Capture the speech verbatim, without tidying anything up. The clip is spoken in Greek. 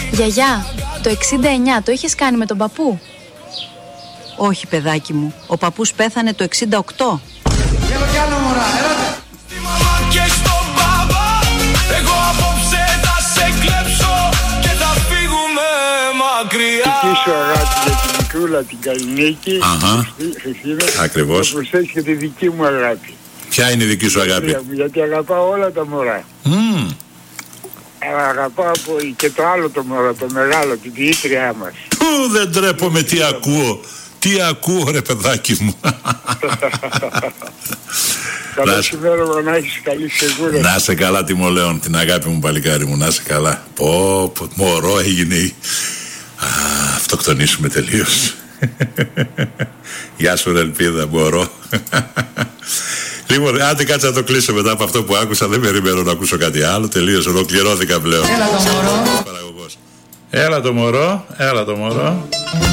Γιαγιά, το εξήντα εννιά το είχες κάνει με τον παππού? Όχι, παιδάκι μου. Ο παππούς πέθανε το εξήντα οκτώ. Θέλω κι άλλο, μωρά, έλατε. Εγώ απόψε θα σε κλέψω και θα φύγουμε μακριά. Δική σου αγάπη για την μικρούλα την Καλλινίκη. Αχα. Ακριβώς. Θα προσθέσει και τη δική μου αγάπη. Ποια είναι η δική σου αγάπη? Γιατί αγαπάω όλα τα μωρά. Mm. Αγαπάω από και το άλλο το μωρό, το μεγάλο, την ποιήτριά μας. Ου, δεν τρέπομαι, τι ακούω. Τι ακούω, ρε παιδάκι μου. Καλό σημέρωμα, να έχεις καλή σιγούρα. Να σε καλά, Τιμολέον, την αγάπη μου παλικάρι μου, να σε καλά. Πω, πω, μωρό έγινε η... Α, αυτοκτονήσουμε τελείως. Γεια σου ρε ελπίδα, μωρό. Λοιπόν, άντε κάτσε να το κλείσω μετά από αυτό που άκουσα. Δεν περιμένω να ακούσω κάτι άλλο. Τελείως, ολοκληρώθηκα πλέον. Έλα το μωρό. Έλα το μωρό, έλα το μωρό.